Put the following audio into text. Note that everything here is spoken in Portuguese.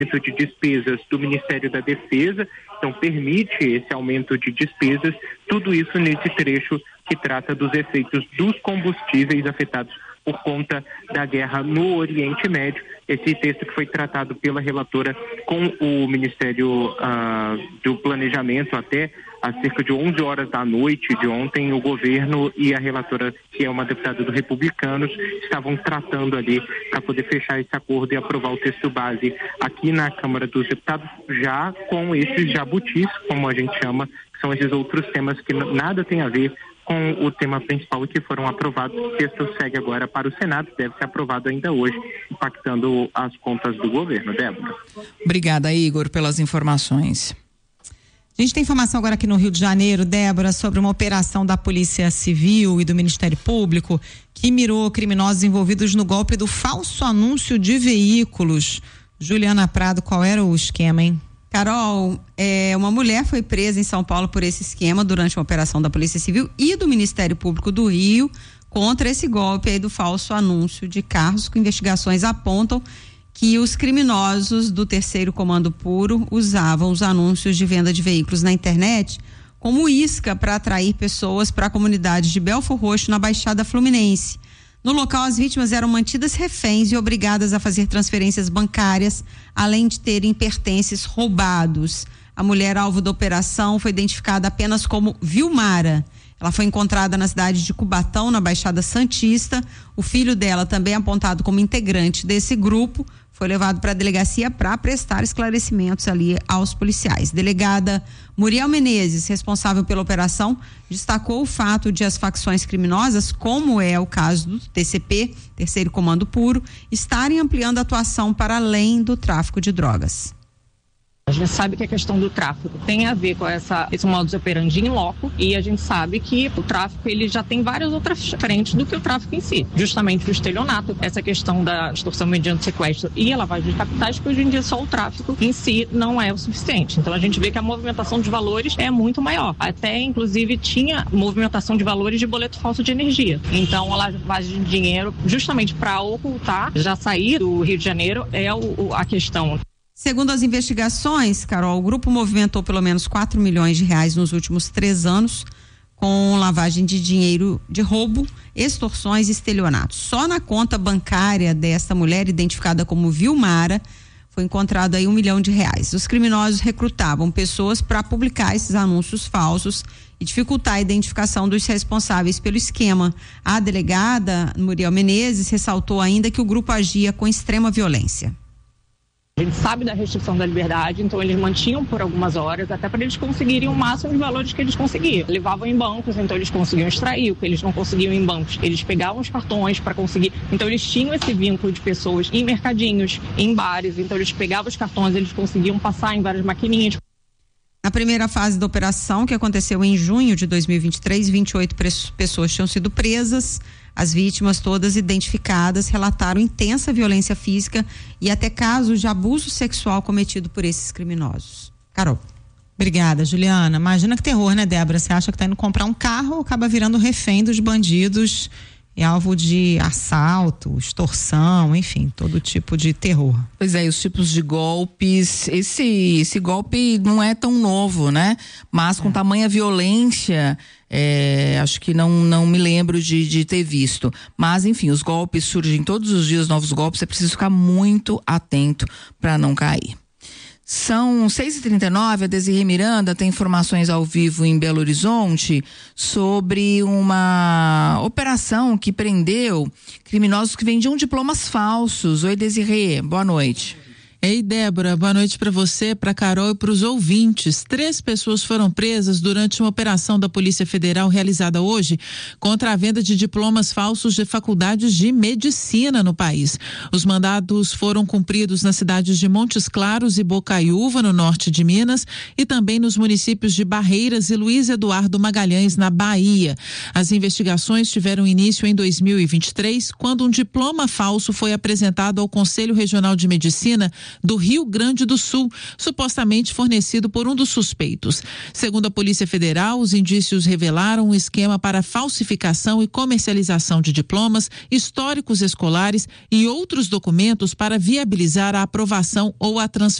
de despesas do Ministério da Defesa, então permite esse aumento de despesas, tudo isso nesse trecho que trata dos efeitos dos combustíveis afetados por conta da guerra no Oriente Médio. Esse texto que foi tratado pela relatora com o Ministério do Planejamento até às cerca de 11 horas da noite de ontem, o governo e a relatora, que é uma deputada do Republicanos, estavam tratando ali para poder fechar esse acordo e aprovar o texto base aqui na Câmara dos Deputados, já com esses jabutis, como a gente chama, que são esses outros temas que nada tem a ver com o tema principal e que foram aprovados. O texto segue agora para o Senado, deve ser aprovado ainda hoje, impactando as contas do governo. Débora. Obrigada, Igor, pelas informações. A gente tem informação agora aqui no Rio de Janeiro, Débora, sobre uma operação da Polícia Civil e do Ministério Público que mirou criminosos envolvidos no golpe do falso anúncio de veículos. Juliana Prado, qual era o esquema, hein? Carol, uma mulher foi presa em São Paulo por esse esquema durante uma operação da Polícia Civil e do Ministério Público do Rio contra esse golpe aí do falso anúncio de carros, com investigações apontam que os criminosos do Terceiro Comando Puro usavam os anúncios de venda de veículos na internet como isca para atrair pessoas para a comunidade de Belfor Roxo, na Baixada Fluminense. No local, as vítimas eram mantidas reféns e obrigadas a fazer transferências bancárias, além de terem pertences roubados. A mulher alvo da operação foi identificada apenas como Vilmara. Ela foi encontrada na cidade de Cubatão, na Baixada Santista. O filho dela, também apontado como integrante desse grupo, foi levado para a delegacia para prestar esclarecimentos ali aos policiais. Delegada Muriel Menezes, responsável pela operação, destacou o fato de as facções criminosas, como é o caso do TCP, Terceiro Comando Puro, estarem ampliando a atuação para além do tráfico de drogas. A gente sabe que a questão do tráfico tem a ver com esse modus operandi in loco, e a gente sabe que o tráfico ele já tem várias outras frentes do que o tráfico em si. Justamente o estelionato, essa questão da extorsão mediante sequestro e a lavagem de capitais, que hoje em dia só o tráfico em si não é o suficiente. Então a gente vê que a movimentação de valores é muito maior. Até inclusive tinha movimentação de valores de boleto falso de energia. Então a lavagem de dinheiro, justamente para ocultar, já sair do Rio de Janeiro, é a questão. Segundo as investigações, Carol, o grupo movimentou pelo menos 4 milhões de reais nos últimos 3 anos com lavagem de dinheiro de roubo, extorsões e estelionatos. Só na conta bancária desta mulher, identificada como Vilmara, foi encontrado aí R$1 milhão. Os criminosos recrutavam pessoas para publicar esses anúncios falsos e dificultar a identificação dos responsáveis pelo esquema. A delegada Muriel Menezes ressaltou ainda que o grupo agia com extrema violência. A gente sabe da restrição da liberdade, então eles mantinham por algumas horas, até para eles conseguirem o máximo de valores que eles conseguiam. Levavam em bancos, então eles conseguiam extrair o que eles não conseguiam em bancos. Eles pegavam os cartões para conseguir. Então eles tinham esse vínculo de pessoas em mercadinhos, em bares. Então eles pegavam os cartões, eles conseguiam passar em várias maquininhas. Na primeira fase da operação, que aconteceu em junho de 2023, 28 pessoas tinham sido presas. As vítimas, todas identificadas, relataram intensa violência física e até casos de abuso sexual cometido por esses criminosos. Carol. Obrigada, Juliana. Imagina que terror, né, Débora? Você acha que tá indo comprar um carro, acaba virando refém dos bandidos, é alvo de assalto, extorsão, enfim, todo tipo de terror. Pois é, os tipos de golpes, esse golpe não é tão novo, né? Mas com tamanha violência, acho que não me lembro de ter visto. Mas, enfim, os golpes surgem todos os dias, novos golpes, é preciso ficar muito atento para não cair. São 6h39, a Desirê Miranda tem informações ao vivo em Belo Horizonte sobre uma operação que prendeu criminosos que vendiam diplomas falsos. Oi, Desirê, boa noite. Ei, Débora, boa noite para você, para Carol e para os ouvintes. 3 pessoas foram presas durante uma operação da Polícia Federal realizada hoje contra a venda de diplomas falsos de faculdades de medicina no país. Os mandados foram cumpridos nas cidades de Montes Claros e Bocaiúva, no norte de Minas, e também nos municípios de Barreiras e Luiz Eduardo Magalhães, na Bahia. As investigações tiveram início em 2023, quando um diploma falso foi apresentado ao Conselho Regional de Medicina do Rio Grande do Sul, supostamente fornecido por um dos suspeitos. Segundo a Polícia Federal, os indícios revelaram um esquema para falsificação e comercialização de diplomas, históricos escolares e outros documentos para viabilizar a aprovação ou a transferência